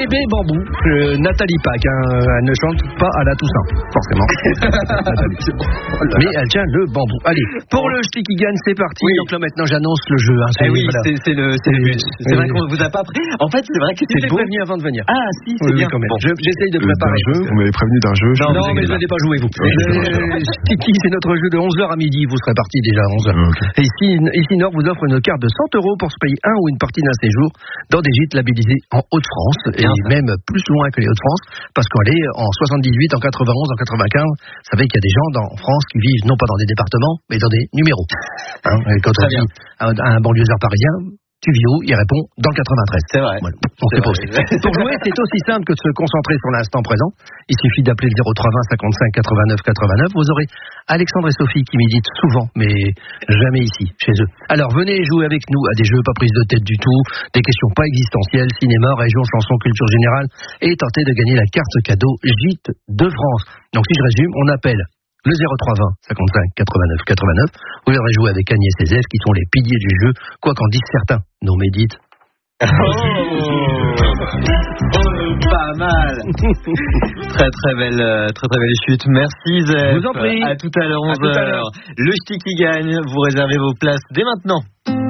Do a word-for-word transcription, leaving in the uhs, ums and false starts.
Bébé Bambou, euh, Nathalie Pack, hein, elle ne chante pas à la Toussaint, forcément. Mais elle tient le bambou. Allez, pour le ch'ti qui gagne, c'est parti. Oui. Donc là maintenant j'annonce le jeu. Hein, eh oui, voilà. c'est, c'est le, c'est le but. C'est oui. vrai qu'on vous a pas pris. En fait, c'est vrai que c'est beau. Prévenu avant de venir. Ah si, c'est oui, bien. Quand même. Bon. Je, j'essaye de préparer. Jeu, vous m'avez prévenu d'un jeu. Non, non mais je n'allez pas jouer vous. Tiki, c'est notre jeu de onze heures à midi. Vous serez parti déjà à onze heures. Okay. Et ici, ici Nord vous offre une carte de cent euros pour se payer un ou une partie d'un séjour dans des gîtes labellisés en Hauts-de-France et bien, même plus loin que les Hauts-de-France parce qu'on est en soixante-dix-huit, en quatre-vingt-onze, en quatre-vingt-quinze. Vous savez qu'il y a des gens dans, en France qui vivent non pas dans des départements mais dans des numéros. Hein, et quand on dit à un, un banlieusard parisien, tu vis où? Il répond dans le quatre-vingt-treize. C'est vrai. Voilà. On sait pas aussi. Pour jouer, c'est aussi simple que de se concentrer sur l'instant présent. Il suffit d'appeler le zéro trois vingt cinquante-cinq quatre-vingt-neuf quatre-vingt-neuf. Vous aurez Alexandre et Sophie qui méditent souvent, mais jamais ici, chez eux. Alors venez jouer avec nous à des jeux pas prises de tête du tout, des questions pas existentielles, cinéma, région, chanson, culture générale, et tenter de gagner la carte cadeau Gîte de France. Donc si je résume, on appelle le zéro trois vingt cinquante-cinq quatre-vingt-neuf quatre-vingt-neuf. Vous viendrez jouer avec Agnès et Zef qui sont les piliers du jeu, quoi qu'en disent certains. Nos médites. Oh, oh, pas mal. Très très belle, très très belle chute. Merci Zef. Je vous en prie. À tout à l'heure onze heures. Le ch'ti qui gagne. Vous réservez vos places dès maintenant.